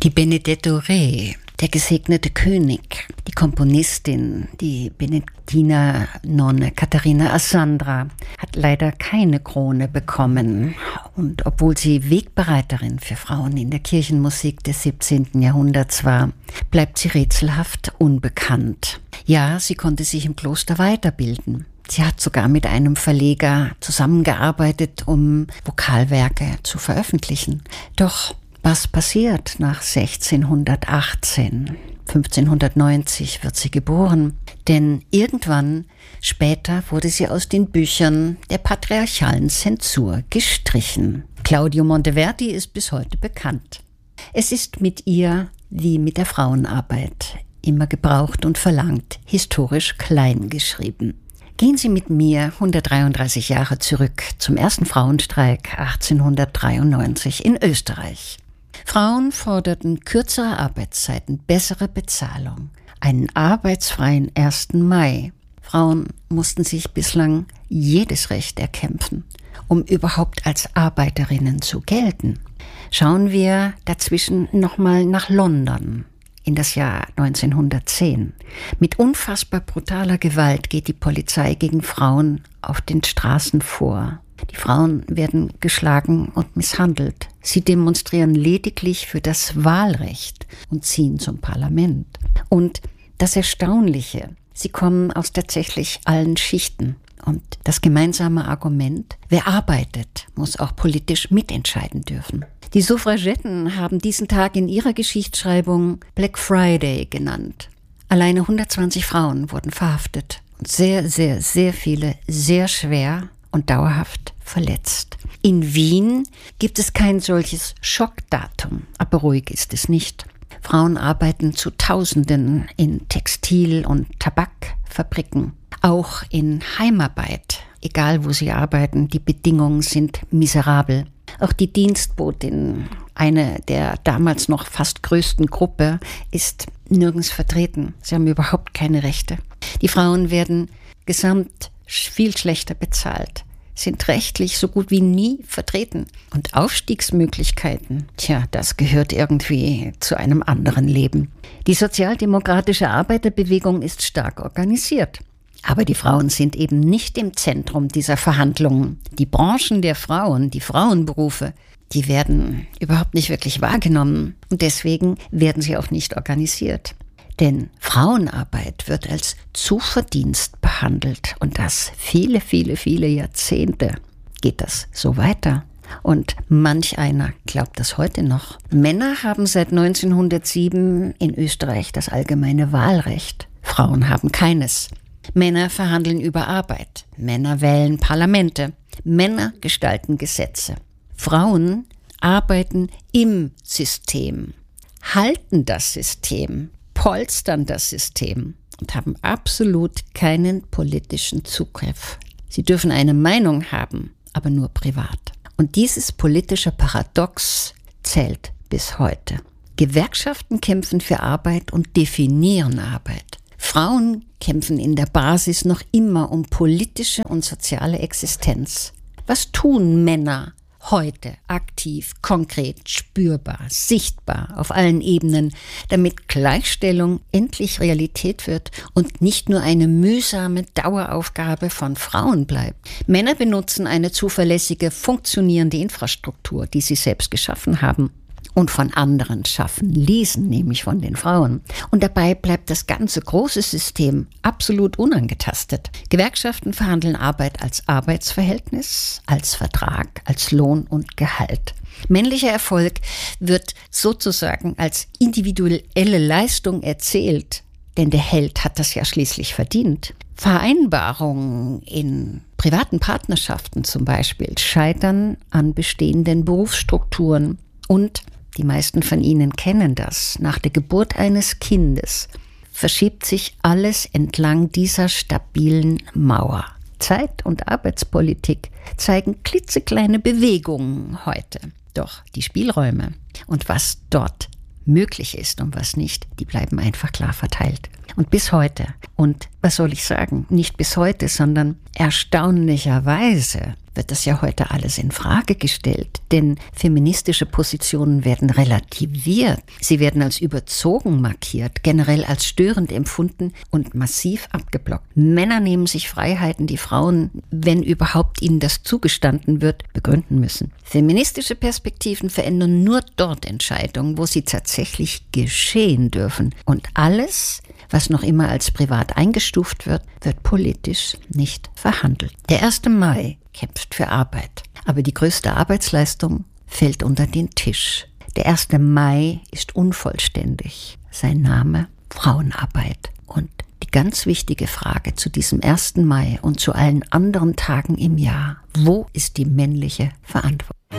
Die Benedetto Re, der gesegnete König, die Komponistin, die Benediktinernonne Katharina Assandra, hat leider keine Krone bekommen. Und obwohl sie Wegbereiterin für Frauen in der Kirchenmusik des 17. Jahrhunderts war, bleibt sie rätselhaft unbekannt. Ja, sie konnte sich im Kloster weiterbilden. Sie hat sogar mit einem Verleger zusammengearbeitet, um Vokalwerke zu veröffentlichen. Doch was passiert nach 1618? 1590 wird sie geboren, denn irgendwann später wurde sie aus den Büchern der patriarchalen Zensur gestrichen. Claudio Monteverdi ist bis heute bekannt. Es ist mit ihr wie mit der Frauenarbeit, immer gebraucht und verlangt, historisch klein geschrieben. Gehen Sie mit mir 133 Jahre zurück zum ersten Frauenstreik 1893 in Österreich. Frauen forderten kürzere Arbeitszeiten, bessere Bezahlung, einen arbeitsfreien 1. Mai. Frauen mussten sich bislang jedes Recht erkämpfen, um überhaupt als Arbeiterinnen zu gelten. Schauen wir dazwischen nochmal nach London in das Jahr 1910. Mit unfassbar brutaler Gewalt geht die Polizei gegen Frauen auf den Straßen vor. Die Frauen werden geschlagen und misshandelt. Sie demonstrieren lediglich für das Wahlrecht und ziehen zum Parlament. Und das Erstaunliche, sie kommen aus tatsächlich allen Schichten. Und das gemeinsame Argument, wer arbeitet, muss auch politisch mitentscheiden dürfen. Die Suffragetten haben diesen Tag in ihrer Geschichtsschreibung Black Friday genannt. Alleine 120 Frauen wurden verhaftet und sehr, sehr, sehr viele sehr schwer und dauerhaft verletzt. In Wien gibt es kein solches Schockdatum, aber ruhig ist es nicht. Frauen arbeiten zu Tausenden in Textil- und Tabakfabriken, auch in Heimarbeit. Egal wo sie arbeiten, die Bedingungen sind miserabel. Auch die Dienstbotin, eine der damals noch fast größten Gruppe, ist nirgends vertreten. Sie haben überhaupt keine Rechte. Die Frauen werden gesamt viel schlechter bezahlt, sind rechtlich so gut wie nie vertreten. Und Aufstiegsmöglichkeiten, das gehört irgendwie zu einem anderen Leben. Die sozialdemokratische Arbeiterbewegung ist stark organisiert. Aber die Frauen sind eben nicht im Zentrum dieser Verhandlungen. Die Branchen der Frauen, die Frauenberufe, die werden überhaupt nicht wirklich wahrgenommen. Und deswegen werden sie auch nicht organisiert. Denn Frauenarbeit wird als Zuverdienst behandelt. Und das viele, viele, viele Jahrzehnte geht das so weiter. Und manch einer glaubt das heute noch. Männer haben seit 1907 in Österreich das allgemeine Wahlrecht. Frauen haben keines. Männer verhandeln über Arbeit. Männer wählen Parlamente. Männer gestalten Gesetze. Frauen arbeiten im System, halten das System, polstern das System und haben absolut keinen politischen Zugriff. Sie dürfen eine Meinung haben, aber nur privat. Und dieses politische Paradox zählt bis heute. Gewerkschaften kämpfen für Arbeit und definieren Arbeit. Frauen kämpfen in der Basis noch immer um politische und soziale Existenz. Was tun Männer heute aktiv, konkret, spürbar, sichtbar auf allen Ebenen, damit Gleichstellung endlich Realität wird und nicht nur eine mühsame Daueraufgabe von Frauen bleibt? Männer benutzen eine zuverlässige, funktionierende Infrastruktur, die sie selbst geschaffen haben und von anderen schaffen ließen, nämlich von den Frauen. Und dabei bleibt das ganze große System absolut unangetastet. Gewerkschaften verhandeln Arbeit als Arbeitsverhältnis, als Vertrag, als Lohn und Gehalt. Männlicher Erfolg wird sozusagen als individuelle Leistung erzählt, denn der Held hat das ja schließlich verdient. Vereinbarungen in privaten Partnerschaften zum Beispiel scheitern an bestehenden Berufsstrukturen und die meisten von Ihnen kennen das. Nach der Geburt eines Kindes verschiebt sich alles entlang dieser stabilen Mauer. Zeit- und Arbeitspolitik zeigen klitzekleine Bewegungen heute. Doch die Spielräume und was dort möglich ist und was nicht, die bleiben einfach klar verteilt. Und bis heute, und was soll ich sagen, nicht bis heute, sondern erstaunlicherweise wird das ja heute alles in Frage gestellt, denn feministische Positionen werden relativiert. Sie werden als überzogen markiert, generell als störend empfunden und massiv abgeblockt. Männer nehmen sich Freiheiten, die Frauen, wenn überhaupt ihnen das zugestanden wird, begründen müssen. Feministische Perspektiven verändern nur dort Entscheidungen, wo sie tatsächlich geschehen dürfen. Und alles, was noch immer als privat eingestuft wird, wird politisch nicht verhandelt. Der 1. Mai kämpft für Arbeit, aber die größte Arbeitsleistung fällt unter den Tisch. Der 1. Mai ist unvollständig. Sein Name Frauenarbeit. Und die ganz wichtige Frage zu diesem 1. Mai und zu allen anderen Tagen im Jahr: Wo ist die männliche Verantwortung?